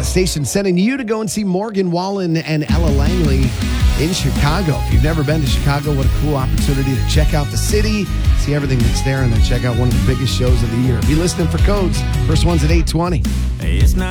station sending you to go and see Morgan Wallen and Ella Langley in Chicago. If you've never been to Chicago, what a cool opportunity to check out the city, see everything that's there, and then check out one of the biggest shows of the year. Be listening for codes. First one's at 8:20. It's not